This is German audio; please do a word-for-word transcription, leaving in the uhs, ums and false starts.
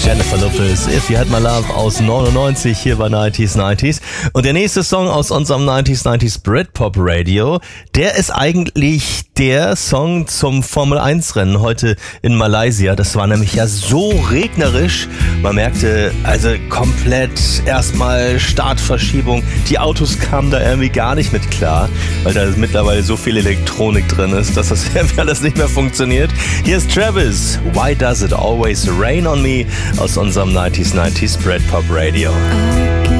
Jennifer Lopez, If You Had My Love aus neunundneunzig hier bei neunzig neunzig. Und der nächste Song aus unserem neunzig neunzig Britpop Radio, der ist eigentlich der Song zum Formel eins Rennen heute in Malaysia. Das war nämlich ja so regnerisch. Man merkte also komplett erstmal Startverschiebung. Die Autos kamen da irgendwie gar nicht mit klar, weil da mittlerweile so viel Elektronik drin ist, dass das irgendwie alles nicht mehr funktioniert. Hier ist Travis, Why Does It Always Rain on Me aus unserem neunzig neunzig Britpop Radio.